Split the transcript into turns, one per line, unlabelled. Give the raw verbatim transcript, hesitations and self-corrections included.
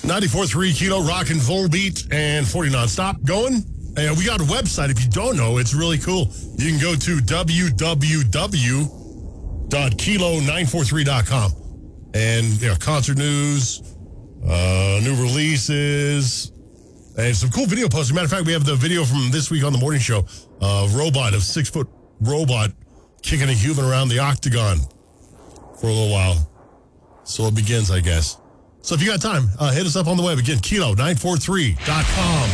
ninety-four point three Kilo, Rock and Volbeat, and forty nonstop going. And we got a website. If you don't know, it's really cool. You can go to w w w dot kilo nine four three dot com. And, you know, concert news, uh, new releases, and some cool video posts. As a matter of fact, we have the video from this week on the morning show. Uh, robot, a six-foot robot kicking a human around the octagon for a little while. So it begins, I guess. So if you got time, uh, hit us up on the web. Again, kilo nine four three dot com.